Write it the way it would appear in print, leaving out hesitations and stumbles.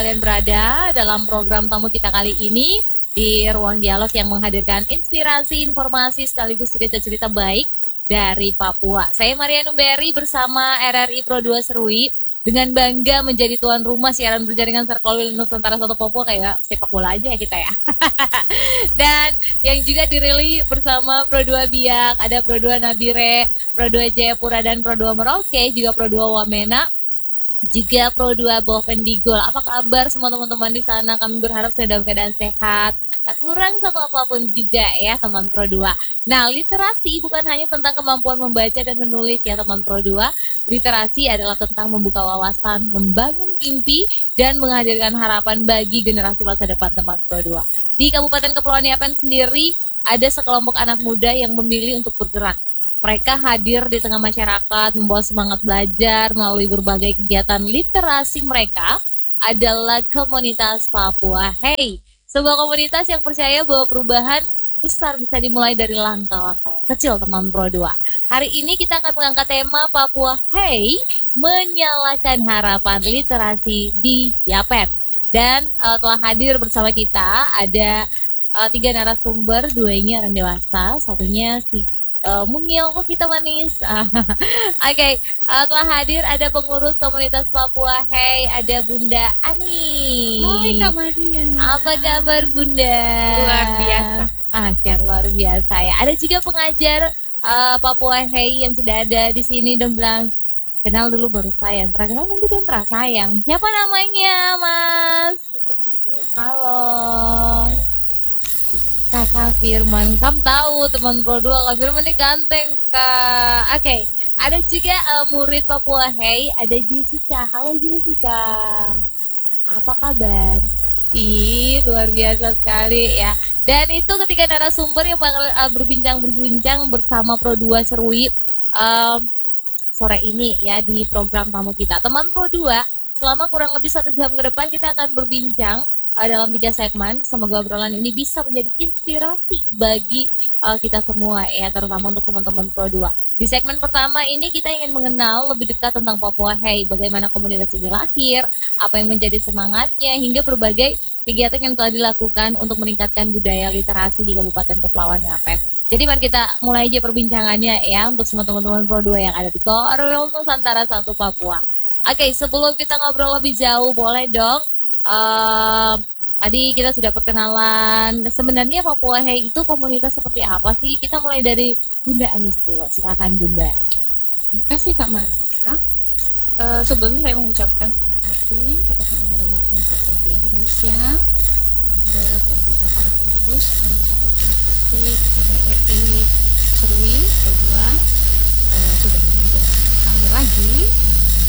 Kalian berada dalam program tamu kita kali ini di ruang dialog yang menghadirkan inspirasi, informasi sekaligus cerita-cerita baik dari Papua. Saya Maria Numberi bersama RRI Pro 2 Serui dengan bangga menjadi tuan rumah siaran berjaringan Sarkolil Nusantara 1 Papua, kayak sepak bola aja ya kita ya. Dan yang juga dirilis bersama Pro 2 Biak, ada Pro 2 Nabire, Pro 2 Jayapura dan Pro 2 Merauke, juga Pro 2 Wamena, juga Pro 2 Bovendigul. Apa kabar semua teman-teman di sana? Kami berharap sudah dalam keadaan sehat, tak kurang satu apapun juga ya teman Pro 2. Nah, literasi bukan hanya tentang kemampuan membaca dan menulis ya teman Pro 2. Literasi adalah tentang membuka wawasan, membangun mimpi, dan menghadirkan harapan bagi generasi masa depan teman Pro 2. Di Kabupaten Kepulauan Yapen sendiri ada sekelompok anak muda yang memilih untuk bergerak. Mereka hadir di tengah masyarakat, membawa semangat belajar melalui berbagai kegiatan literasi. Mereka adalah komunitas Papua Hey, sebuah komunitas yang percaya bahwa perubahan besar bisa dimulai dari langkah-langkah kecil teman Pro 2. Hari ini kita akan mengangkat tema Papua Hey, menyalakan harapan literasi di Yapen. Dan telah hadir bersama kita ada 3 narasumber, 2 ini orang dewasa, satunya si Mungil, kok kita manis. Oke, telah hadir ada pengurus komunitas Papua Hey, ada Bunda Ani. Hai Kak Maria. Apa kabar Bunda? Luar biasa. Luar biasa ya. Ada juga pengajar Papua Hey yang sudah ada di sini dan bilang kenal dulu baru sayang. Pernah nanti kan sayang. Siapa namanya, Mas? Halo. Kakak Firman, kamu tahu teman Pro 2, Kak Firman ini ganteng Kak. Oke, ada juga murid Papua Hey, ada Jessica. Halo Jessica, apa kabar? Ih, luar biasa sekali ya. Dan itu ketiga narasumber yang bakal berbincang bersama Pro 2 Serui sore ini ya di program tamu kita. Teman Pro 2, selama kurang lebih 1 jam ke depan kita akan berbincang dalam 3 segmen. Semoga obrolan ini bisa menjadi inspirasi bagi kita semua ya, terutama untuk teman-teman Pro 2. Di segmen pertama ini kita ingin mengenal lebih dekat tentang Papua Hey, bagaimana komunitas ini lahir, apa yang menjadi semangatnya, hingga berbagai kegiatan yang telah dilakukan untuk meningkatkan budaya literasi di Kabupaten Kepulauan Yapen. Jadi mari kita mulai aja perbincangannya ya untuk semua teman-teman Pro 2 yang ada di Sarkolil Nusantara 1 Papua. Oke, sebelum kita ngobrol lebih jauh, boleh dong tadi kita sudah perkenalan. Sebenarnya Papua Hey itu komunitas seperti apa sih? Kita mulai dari Bunda Anis dulu. Silakan Bunda. Terima kasih Kak Maria. Sebelumnya saya mengucapkan terima kasih atas nama Yayasan Papua Hey Indonesia kepada juga para pengurus, dan juga terima kasih kepada RRI Serui Pro 2